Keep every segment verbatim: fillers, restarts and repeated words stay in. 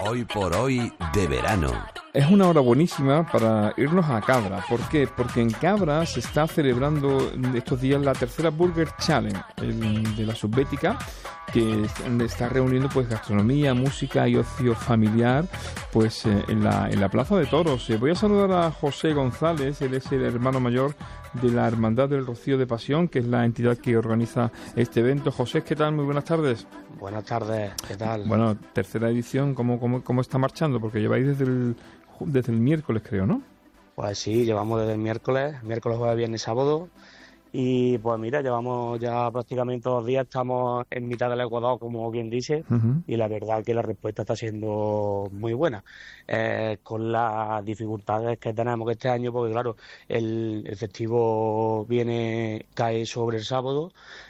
Hoy por hoy de verano. Es una hora buenísima para irnos a Cabra. ¿Por qué? Porque en Cabra se está celebrando estos días la tercera Burger Challenge el, de la Subbética, que está reuniendo pues gastronomía, música y ocio familiar pues eh, en la en la Plaza de Toros. Eh, voy a saludar a José González, él es el hermano mayor de la Hermandad del Rocío de Pasión, que es la entidad que organiza este evento. José, ¿qué tal? Muy buenas tardes. Buenas tardes, ¿qué tal? Bueno, tercera edición, ¿cómo, cómo, cómo está marchando? Porque lleváis desde el, desde el miércoles, creo, ¿no? Pues sí, llevamos desde el miércoles, miércoles, jueves, viernes, sábado. Y pues mira, llevamos ya prácticamente dos días, estamos en mitad del Ecuador, como bien dice, uh-huh. Y la verdad que la respuesta está siendo muy buena, eh, con las dificultades que tenemos este año, porque claro, el, el festivo viene, cae sobre el sábado,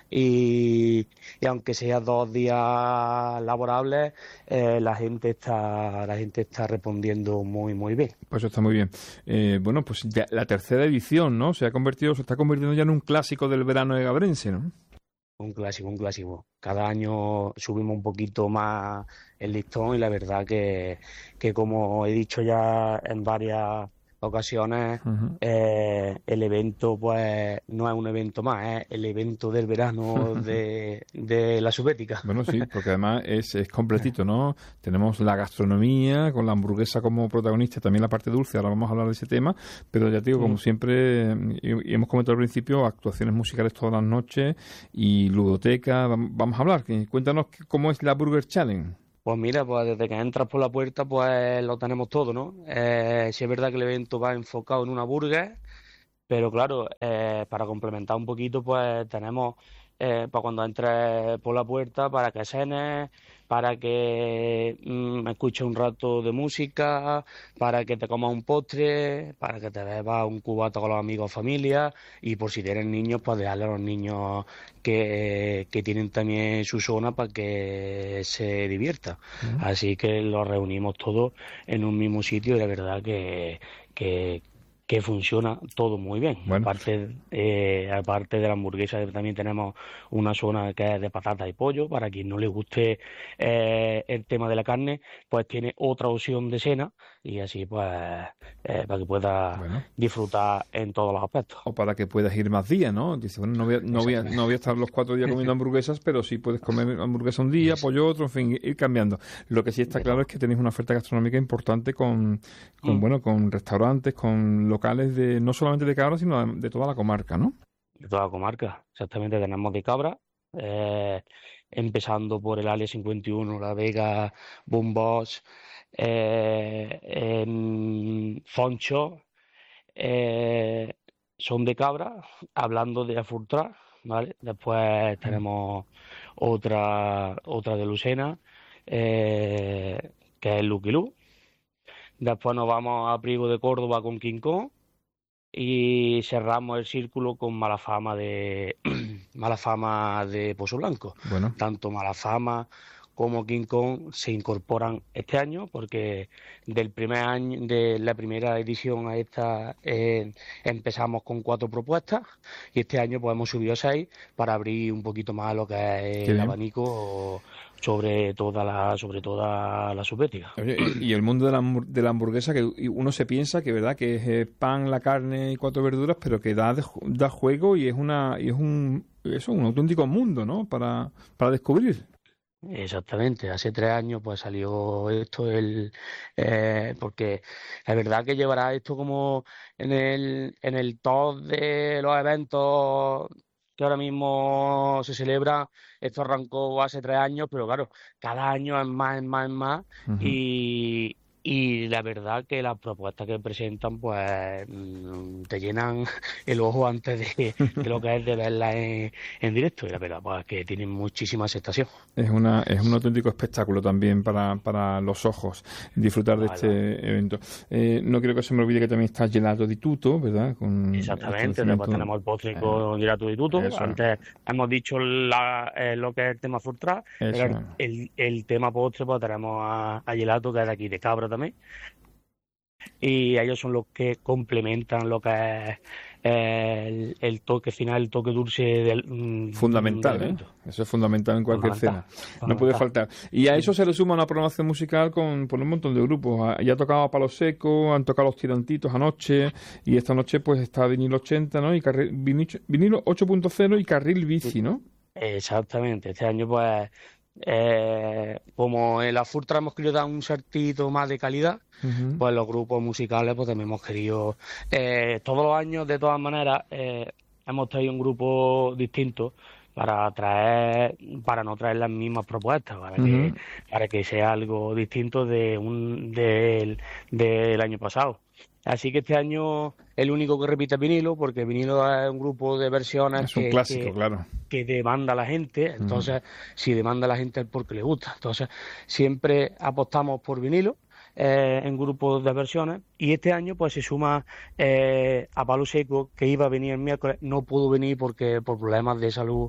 y, y aunque sea dos días laborables, eh, la gente está la gente está respondiendo muy muy bien. Pues eso está muy bien. Eh, bueno, pues ya la tercera edición, ¿no? Se ha convertido, se está convirtiendo ya en un clásico del verano de Gabrense, ¿no? Un clásico, un clásico. Cada año subimos un poquito más el listón y la verdad que, que como he dicho ya en varias ocasiones, uh-huh. eh, el evento pues no es un evento más, es el evento del verano de, de la Subbética. Bueno, sí, porque además es, es completito, ¿no? Tenemos la gastronomía con la hamburguesa como protagonista, también la parte dulce, ahora vamos a hablar de ese tema, pero ya te digo, como uh-huh. siempre, y, y hemos comentado al principio, actuaciones musicales todas las noches y ludoteca, vamos a hablar, cuéntanos cómo es la Burger Challenge. Pues mira, pues desde que entras por la puerta, pues lo tenemos todo, ¿no? Eh, sí es verdad que el evento va enfocado en una burger, pero claro, eh, para complementar un poquito, pues tenemos eh, para cuando entres por la puerta, para que cenes, para que mmm, escuches un rato de música, para que te comas un postre, para que te bebas un cubato con los amigos o familia, y por si tienes niños, pues dejarle a los niños que, que tienen también su zona para que se diviertan. Uh-huh. Así que los reunimos todos en un mismo sitio y la verdad que... que que funciona todo muy bien. Bueno. Aparte, eh, aparte de la hamburguesa, también tenemos una zona que es de patatas y pollo. Para quien no le guste eh, el tema de la carne, pues tiene otra opción de cena y así pues eh, para que puedas bueno. disfrutar en todos los aspectos. O para que puedas ir más días, ¿no? Dice, bueno, no voy a, no voy a, no voy a estar los cuatro días comiendo hamburguesas, pero sí puedes comer hamburguesa un día, pollo otro, en fin, ir cambiando. Lo que sí está claro es que tenéis una oferta gastronómica importante con, con mm. bueno, con restaurantes, con locales de no solamente de Cabra, sino de, de toda la comarca, ¿no? De toda la comarca, exactamente. Tenemos de Cabra, eh, empezando por el Área cincuenta y uno, La Vega, Boombox, eh, en Foncho, eh, son de Cabra, hablando de Afurtra, ¿vale? Después tenemos otra otra de Lucena, eh, que es Lucky Lu. Después nos vamos a Priego de Córdoba con King Kong y cerramos el círculo con Malafama de Malafama de Pozo Blanco. Bueno. Tanto Malafama como King Kong se incorporan este año porque del primer año, de la primera edición a esta eh, empezamos con cuatro propuestas y este año pues hemos subido a seis para abrir un poquito más lo que es el abanico sobre toda la sobre toda la Subbética. Oye, y, y el mundo de la, de la hamburguesa, que uno se piensa que verdad que es eh, pan, la carne y cuatro verduras, pero que da da juego y es una y es un eso un auténtico mundo, ¿no? Para para descubrir. Exactamente, hace tres años pues salió esto, el eh, porque la verdad que llevará esto como en el en el top de los eventos que ahora mismo se celebra. Esto arrancó hace tres años, pero claro, cada año es más, es más, es más, uh-huh. y Y la verdad que las propuestas que presentan pues te llenan el ojo antes de, de lo que es de verlas en, en directo. Y la verdad pues que tienen muchísima aceptación. Es una es un auténtico espectáculo también para, para los ojos disfrutar de vale. este evento. Eh, no quiero que se me olvide que también está Gelato di Tutto, ¿verdad? Con Exactamente, después tenemos el postre con eh, Gelato di Tutto. Eso. Antes hemos dicho la, eh, lo que es el tema Food Truck, pero el, el tema postre pues tenemos a, a Gelato, que es de aquí de Cabra también, y ellos son los que complementan lo que es eh, el, el toque final, el toque dulce del fundamental, del ¿eh? Eso es fundamental en cualquier fundamental, cena. fundamental. No puede faltar. Y a eso se le suma una programación musical con por un montón de grupos. Ya ha tocado Palo Seco, han tocado Los Tirantitos anoche, y esta noche pues está Vinilo ochenta, ¿no? Y Carril, Vinilo, Vinilo ocho punto cero y Carril Bici, ¿no? Exactamente. Este año pues Eh, como en la Furtra hemos querido dar un saltito más de calidad, uh-huh. pues los grupos musicales pues también hemos querido, eh, todos los años de todas maneras eh, hemos traído un grupo distinto para traer, para no traer las mismas propuestas, para uh-huh. que, para que sea algo distinto de un del, del año pasado. Así que este año el único que repite es Vinilo, porque Vinilo es un grupo de versiones es un que, clásico, que, claro. que demanda a la gente. Entonces, uh-huh. si demanda a la gente es porque le gusta. Entonces, siempre apostamos por Vinilo eh, en grupos de versiones. Y este año pues se suma eh, a Palo Seco, que iba a venir el miércoles. No pudo venir porque por problemas de salud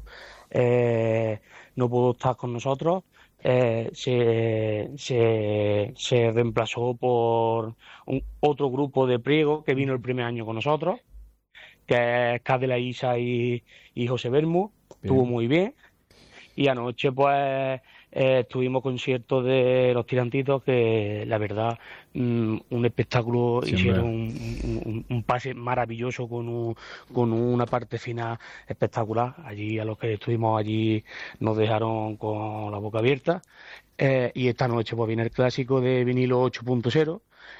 eh, no pudo estar con nosotros. Eh, se, se, se reemplazó por un, otro grupo de Priego que vino el primer año con nosotros, que es Cadela Isa y, y José Bermú. Estuvo muy bien. Y anoche pues eh, estuvimos conciertos de Los Tirantitos, que la verdad mmm, un espectáculo, sí, hicieron un, un, un pase maravilloso con un, con una parte final espectacular. Allí a los que estuvimos allí nos dejaron con la boca abierta. Eh, y esta noche pues viene el clásico de Vinilo ocho punto cero,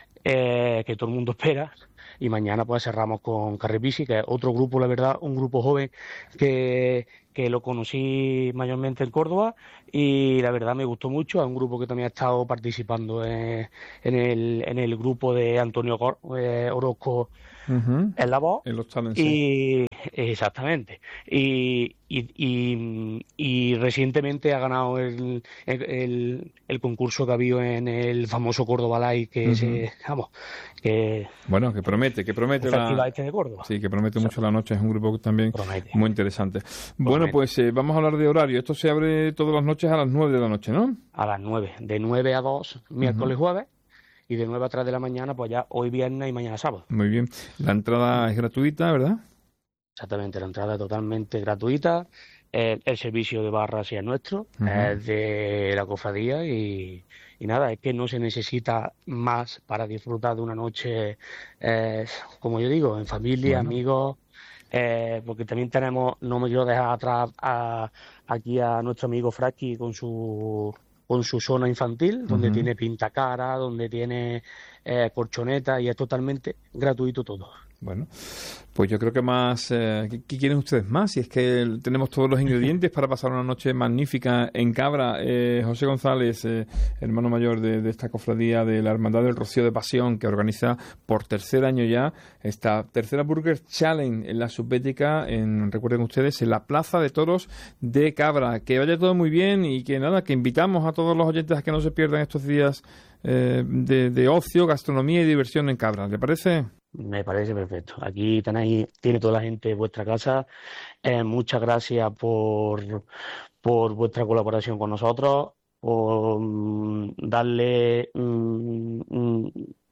eh, que todo el mundo espera. Y mañana pues cerramos con Carril Bici, que es otro grupo, la verdad, un grupo joven que, que lo conocí mayormente en Córdoba y la verdad me gustó mucho. Es un grupo que también ha estado participando en, en, el, en el grupo de Antonio eh, Orozco uh-huh. en la voz. En los challenges. Y exactamente. Y, y, y, y recientemente ha ganado el, el, el, el concurso que ha habido en el famoso Córdoba Live, que uh-huh. se, vamos, que bueno, que promete, que promete la... este de Córdoba. Sí, que promete o sea, mucho la noche. Es un grupo también promete. Muy interesante. Promete. Bueno, pues eh, vamos a hablar de horario. Esto se abre todas las noches a las nueve de la noche, ¿no? A las nueve, de nueve a dos, miércoles, uh-huh. jueves. Y de nueve a tres de la mañana, pues ya hoy viernes y mañana sábado. Muy bien. La entrada es gratuita, ¿verdad? Exactamente, la entrada es totalmente gratuita. Eh, el servicio de barra sí es nuestro, uh-huh. es de la cofradía y, y nada, es que no se necesita más para disfrutar de una noche, eh, como yo digo, en familia, bueno. amigos, eh, porque también tenemos, no me quiero dejar atrás a, aquí a nuestro amigo Fraki con su... con su zona infantil, donde uh-huh. tiene pintacara, donde tiene eh, colchoneta y es totalmente gratuito todo. Bueno, pues yo creo que más... Eh, ¿Qué quieren ustedes más? Si es que tenemos todos los ingredientes para pasar una noche magnífica en Cabra. Eh, José González, eh, hermano mayor de, de esta cofradía de la Hermandad del Rocío de Pasión, que organiza por tercer año ya esta tercera Burger Challenge en la Subbética, en, recuerden ustedes, en la Plaza de Toros de Cabra. Que vaya todo muy bien y que nada, que invitamos a todos los oyentes a que no se pierdan estos días eh, de, de ocio, gastronomía y diversión en Cabra. ¿Le parece? Me parece perfecto. Aquí tenéis, tiene toda la gente de vuestra casa. Eh, muchas gracias por, por vuestra colaboración con nosotros, por um, darle um, um,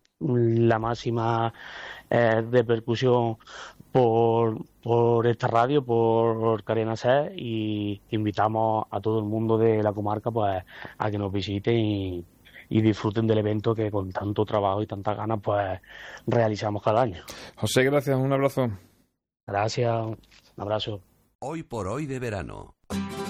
la máxima eh, repercusión por, por esta radio, por Cadena SER, y invitamos a todo el mundo de la comarca pues a que nos visiten y y disfruten del evento que con tanto trabajo y tantas ganas pues realizamos cada año. José, gracias, un abrazo. Gracias, un abrazo. Hoy por hoy de verano.